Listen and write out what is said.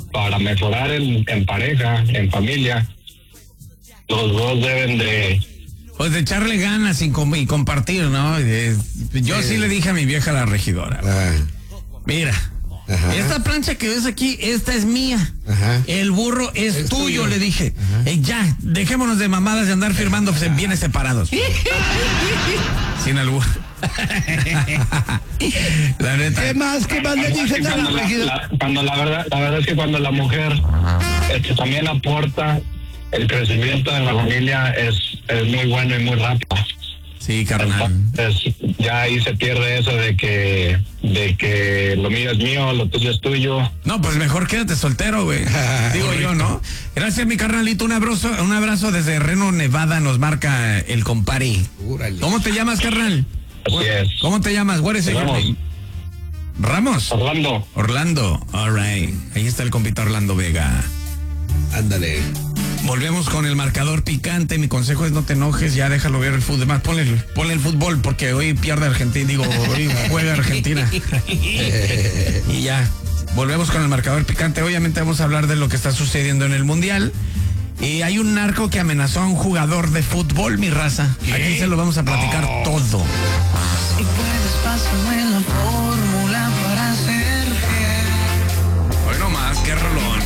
para mejorar en pareja, en familia, los dos deben de... Pues de echarle ganas y compartir, ¿no? Yo sí le dije a mi vieja la regidora. Mira, esta plancha que ves aquí, esta es mía. El burro es tuyo, le dije. Ya, dejémonos de mamadas de andar firmando bienes separados. Sin albur. La neta. ¿Qué más le dices a la regidora? Cuando la verdad es que cuando la mujer también aporta, el crecimiento de la familia es muy bueno y muy rápido. Sí, carnal. Entonces, ya ahí se pierde eso de que lo mío es mío, lo tuyo es tuyo. No, pues mejor quédate soltero, güey. Digo yo, ¿no? Gracias, mi carnalito. Un abrazo desde Reno, Nevada. Nos marca el compari. ¿Cómo te llamas, carnal? Así es. ¿Cómo te llamas? What is your name? ¿Ramos? Orlando. All right. Ahí está el compita Orlando Vega. Ándale. Volvemos con el marcador picante. Mi consejo es no te enojes, ya déjalo ver el fútbol. Más, ponle el fútbol porque hoy pierde Argentina. Hoy juega Argentina. Y ya, volvemos con el marcador picante. Obviamente vamos a hablar de lo que está sucediendo en el Mundial. Y hay un narco que amenazó a un jugador de fútbol, mi raza. Aquí se lo vamos a platicar todo. Si puedes, pásame la fórmula para ser fiel. Hoy nomás, qué rolón.